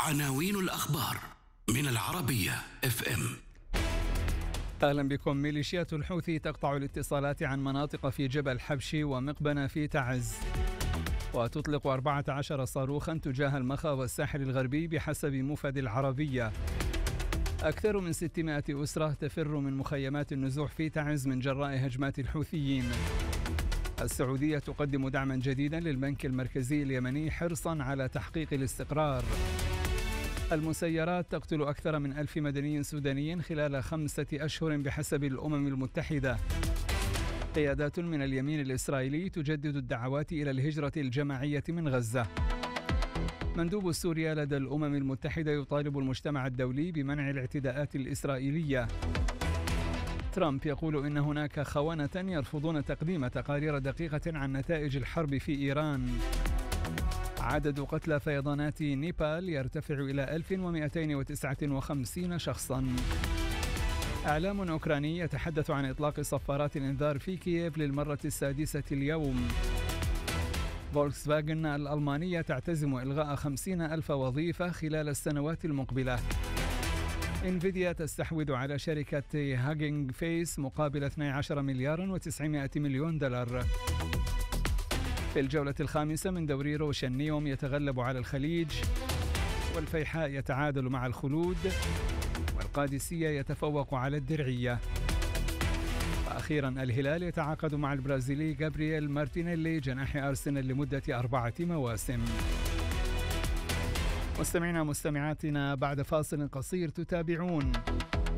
عناوين الأخبار من العربية FM. أهلا بكم. ميليشيات الحوثي تقطع الاتصالات عن مناطق في جبل حبشي ومقبنة في تعز، وتطلق 14 صاروخا تجاه المخا والساحل الغربي بحسب مفد العربية. أكثر من 600 أسرة تفر من مخيمات النزوح في تعز من جراء هجمات الحوثيين. السعودية تقدم دعما جديدا للبنك المركزي اليمني حرصا على تحقيق الاستقرار. المسيرات تقتل أكثر من 1000 مدني سوداني خلال 5 أشهر بحسب الأمم المتحدة. قيادات من اليمين الإسرائيلي تجدد الدعوات إلى الهجرة الجماعية من غزة. مندوب سوريا لدى الأمم المتحدة يطالب المجتمع الدولي بمنع الاعتداءات الإسرائيلية. ترامب يقول إن هناك خونة يرفضون تقديم تقارير دقيقة عن نتائج الحرب في إيران. عدد قتلى فيضانات نيبال يرتفع إلى 1259 شخصاً. إعلام أوكراني يتحدث عن إطلاق صفارات الإنذار في كييف للمرة السادسة اليوم. فولكس فاجن الألمانية تعتزم إلغاء 50,000 وظيفة خلال السنوات المقبلة. انفيديا تستحوذ على شركة هاجينج فيس مقابل 12 مليار و900 مليون دولار. في الجولة الخامسة من دوري روشن، نيوم يتغلب على الخليج، والفيحاء يتعادل مع الخلود، والقادسية يتفوق على الدرعية. وأخيرا الهلال يتعاقد مع البرازيلي جابرييل مارتينيلي جناح أرسنال لمدة 4 مواسم. مستمعينا مستمعاتنا، بعد فاصل قصير تتابعون